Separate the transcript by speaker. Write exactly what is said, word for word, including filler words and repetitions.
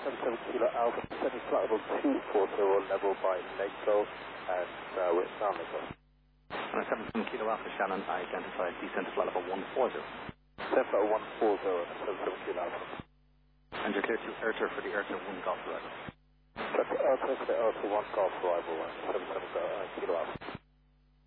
Speaker 1: seven seven Kilo Alpha, descending flight level two four zero, level by Lego, and uh, we're at San Lego.
Speaker 2: And a seven seven Kilo Alpha Shannon, identified descent to flight level one four zero.
Speaker 1: Descent flight one four zero, seven seven Kilo Alpha.
Speaker 2: And you're clear to Airtur for the Airtur one Golf arrival.
Speaker 1: Airtur for the Airtur one Golf arrival, seven seven Kilo Alpha.